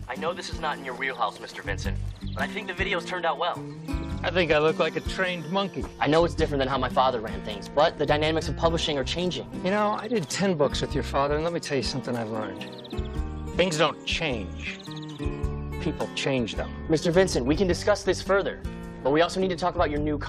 I know this is not in your wheelhouse, Mr. Vincent, but I think the videos turned out well. I think I look like a trained monkey. I know it's different than how my father ran things, but the dynamics of publishing are changing. You know, I did 10 books with your father, and let me tell you something I've learned. Things don't change. People change them. Mr. Vincent, we can discuss this further, but we also need to talk about your new